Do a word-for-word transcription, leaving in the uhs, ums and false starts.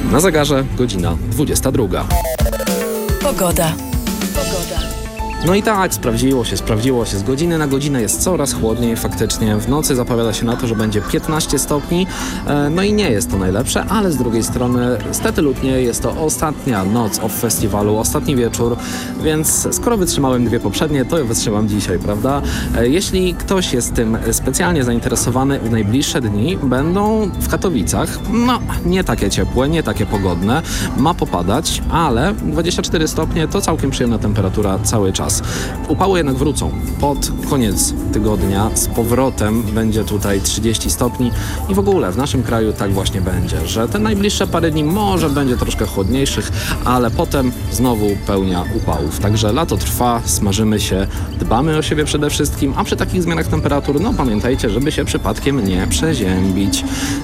Na zegarze godzina dwudziesta druga. Pogoda. No i tak, sprawdziło się, sprawdziło się. Z godziny na godzinę jest coraz chłodniej faktycznie. W nocy zapowiada się na to, że będzie piętnaście stopni. No i nie jest to najlepsze, ale z drugiej strony stety lub nie, jest to ostatnia noc off festiwalu, ostatni wieczór, więc skoro wytrzymałem dwie poprzednie, to ja wytrzymam dzisiaj, prawda? Jeśli ktoś jest tym specjalnie zainteresowany, w najbliższe dni będą w Katowicach, no nie takie ciepłe, nie takie pogodne, ma popadać, ale dwadzieścia cztery stopnie to całkiem przyjemna temperatura cały czas. Upały jednak wrócą. Pod koniec tygodnia z powrotem będzie tutaj trzydzieści stopni i w ogóle w naszym kraju tak właśnie będzie, że te najbliższe parę dni może będzie troszkę chłodniejszych, ale potem znowu pełnia upałów. Także lato trwa, smażymy się, dbamy o siebie przede wszystkim, a przy takich zmianach temperatur, no pamiętajcie, żeby się przypadkiem nie przeziębić.